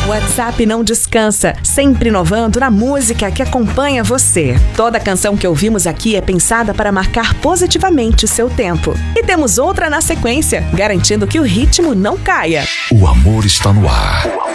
WhatsApp não descansa, sempre inovando na música que acompanha você. Toda canção que ouvimos aqui é pensada para marcar positivamente o seu tempo. E temos outra na sequência, garantindo que o ritmo não caia. O amor está no ar.